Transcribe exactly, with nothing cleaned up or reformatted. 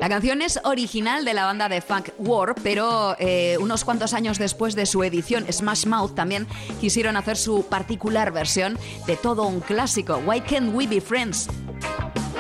La canción es original de la banda de funk War, pero eh, unos cuantos años después de su edición, Smash Mouth también quisieron hacer su particular versión de todo un clásico, Why Can't We Be Friends?